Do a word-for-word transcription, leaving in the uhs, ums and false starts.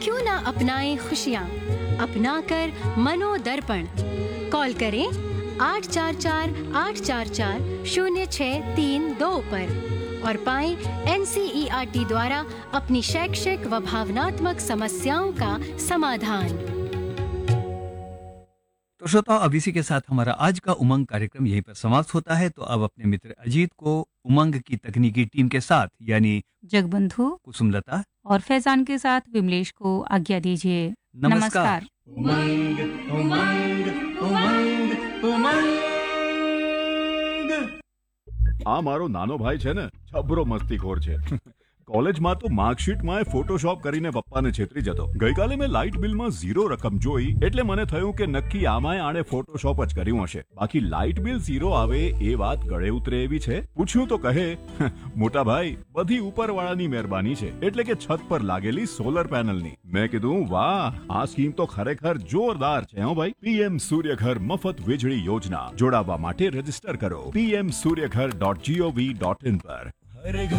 क्यों ना अपनाएं खुशियाँ, अपना कर मनोदर्पण। कॉल करें आठ चार चार आठ चार चार शून्य छः तीन दो पर और पाएं एनसीईआरटी द्वारा अपनी शैक्षिक व भावनात्मक समस्याओं का समाधान। तो श्रोताओ, अब इसी के साथ हमारा आज का उमंग कार्यक्रम यहीं पर समाप्त होता है। तो अब अपने मित्र अजीत को उमंग की तकनीकी टीम के साथ यानी जगबंधु, कुसुमलता और फैजान के साथ विमलेश को आज्ञा दीजिए। नमस्कार। उमंग उमंग उमंग उमंग। આ મારો નાનો ભાઈ છે ને, જબરો મસ્તીખોર છે. કોલેજમાં તો માર્કશીટમાં ફોટોશોપ કરીને પપ્પાને છેતરી જતો. ગઈકાલે મેં લાઇટ બિલમાં ઝીરો રકમ જોઈ એટલે મને થયું કે નક્કી આમાંય આણે ફોટોશોપ જ કર્યું હશે. બાકી લાઇટ બિલ ઝીરો આવે એ વાત ગળે ઉતરે એવી છે. પૂછ્યું તો કહે, મોટા ભાઈ બધી ઉપરવાળાની મહેરબાની છે, એટલે કે છત પર લાગેલી સોલર પેનલની. મેં કીધું વાહ, આ સ્કીમ તો ખરેખર જોરદાર છે હો ભાઈ. પીએમ સૂર્યઘર મફત વીજળી યોજના જોડાવા માટે રજીસ્ટર કરો PM Suryaghar dot GOV dot in પર. हर घर